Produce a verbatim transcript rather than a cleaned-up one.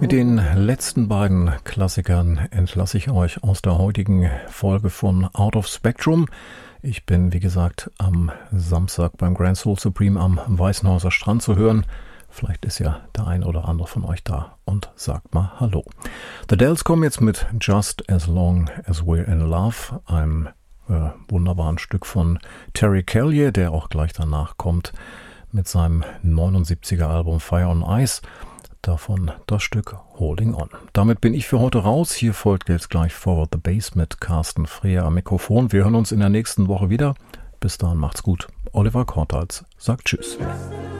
Mit den letzten beiden Klassikern entlasse ich euch aus der heutigen Folge von Out of Spectrum. Ich bin, wie gesagt, am Samstag beim Grand Soul Supreme am Weißenhäuser Strand zu hören. Vielleicht ist ja der ein oder andere von euch da und sagt mal Hallo. The Dells kommen jetzt mit Just As Long As We're In Love, einem äh, wunderbaren Stück von Terry Callier, der auch gleich danach kommt mit seinem neunundsiebziger Album Fire on Ice. Davon das Stück Holding On. Damit bin ich für heute raus. Hier folgt jetzt gleich Forward the Bass mit Carsten Freer am Mikrofon. Wir hören uns in der nächsten Woche wieder. Bis dahin macht's gut. Oliver Kortals sagt Tschüss.